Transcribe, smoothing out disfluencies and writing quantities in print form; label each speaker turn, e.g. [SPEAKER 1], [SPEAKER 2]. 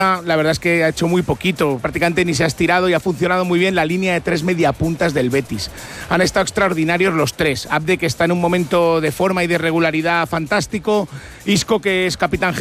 [SPEAKER 1] La verdad es que ha hecho muy poquito, prácticamente ni se ha estirado y ha funcionado muy bien la línea de 3 mediapuntas del Betis. Han estado extraordinarios los tres. Abde, que está en un momento de forma y de regularidad fantástico. Isco, que es capitán